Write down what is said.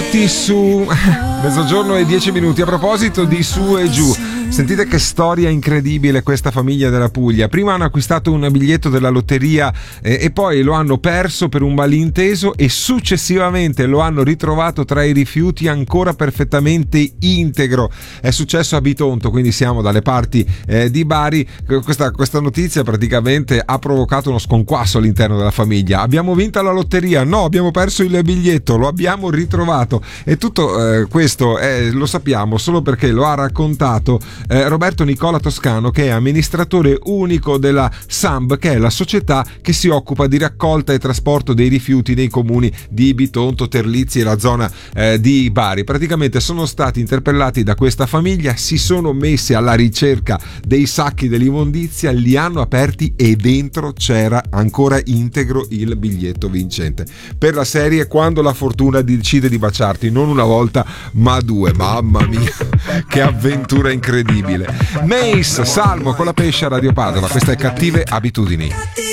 Benvenuti su Mezzogiorno e 10 minuti. A proposito di su e giù, sentite che storia incredibile questa famiglia della Puglia. Prima hanno acquistato un biglietto della lotteria e poi lo hanno perso per un malinteso e successivamente lo hanno ritrovato tra i rifiuti ancora perfettamente integro. È successo a Bitonto, quindi siamo dalle parti di Bari. Questa notizia praticamente ha provocato uno sconquasso all'interno della famiglia. Abbiamo vinto la lotteria? No, abbiamo perso il biglietto, lo abbiamo ritrovato. E tutto questo lo sappiamo solo perché lo ha raccontato Roberto Nicola Toscano, che è amministratore unico della SAMB, che è la società che si occupa di raccolta e trasporto dei rifiuti nei comuni di Bitonto, Terlizzi e la zona di Bari. Praticamente sono stati interpellati da questa famiglia, si sono messi alla ricerca dei sacchi dell'immondizia, li hanno aperti e dentro c'era ancora integro il biglietto vincente. Per la serie quando la fortuna decide di baciarti, non una volta ma due. Mamma mia, che avventura incredibile. Mace, Salmo con la pesce a Radio Padova. Questa è Cattive Abitudini.